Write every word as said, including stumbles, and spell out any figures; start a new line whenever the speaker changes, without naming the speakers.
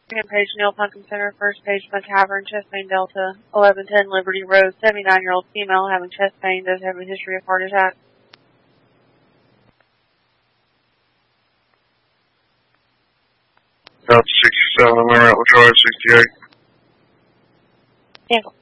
Second page, Neil Pumpkin Center. First page, McCavern, chest pain, Delta. eleven ten Liberty Road, seventy-nine-year-old female having chest pain, does have a history of heart attack.
Delta sixty-seven, I'm out with drive sixty-eight.
Cancel.